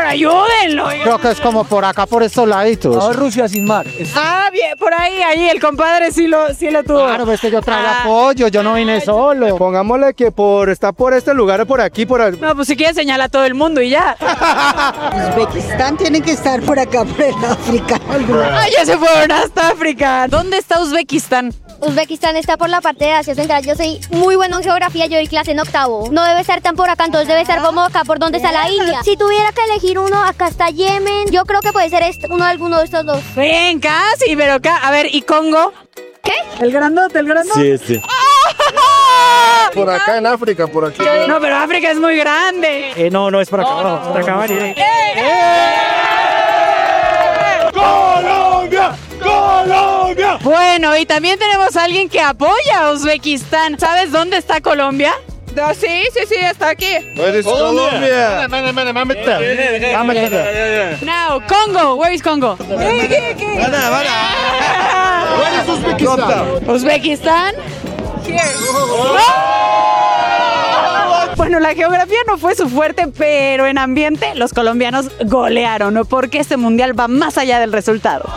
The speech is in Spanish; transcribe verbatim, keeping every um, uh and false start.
ayúdenlo. Oiga. Creo que es como por acá, por estos laditos. No, Rusia sin mar. Es... Ah, bien, por ahí, ahí, el compadre sí lo, sí lo tuvo. Claro, ves que yo traigo Ah. apoyo, yo no vine solo. Pongámosle que por está por este lugar, por aquí, por el... No, pues si quiere señala a todo el mundo y ya. Uzbekistán tiene que estar por acá, por el África. Ah, ya se fueron hasta África. ¿Dónde está Uzbekistán? Uzbekistán está por la parte de Asia Central. Yo soy muy bueno en geografía, yo doy clase en octavo. No debe estar tan por acá, entonces debe estar como acá, por donde está la India. Si tuviera que elegir uno, acá está Yemen. Yo creo que puede ser este- uno de alguno de estos dos. Ven, casi, pero acá. A ver, ¿y Congo? ¿Qué? El grandote, el grandote. Sí, sí. Por acá en África, por aquí. No, pero África es muy grande. Eh, no, no es por acá, no, por acá, María. ¡Colombia! ¡Colombia! Bueno, y también tenemos a alguien que apoya a Uzbekistán. ¿Sabes dónde está Colombia? No, sí, sí, sí, está aquí. Where is Colombia? Now, Congo. Where is Congo? Where is Uzbekistan? Uzbekistán. Bueno, la geografía no fue su fuerte, pero en ambiente los colombianos golearon, ¿no? Porque este mundial va más allá del resultado.